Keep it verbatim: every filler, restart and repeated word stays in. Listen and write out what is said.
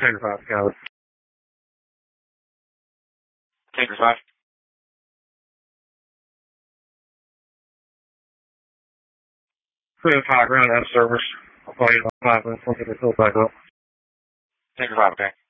Tanker five, got it. Tanker five. three oh five, ground out of service. I'll call you in about five minutes once I get filled back up. Tanker five, okay.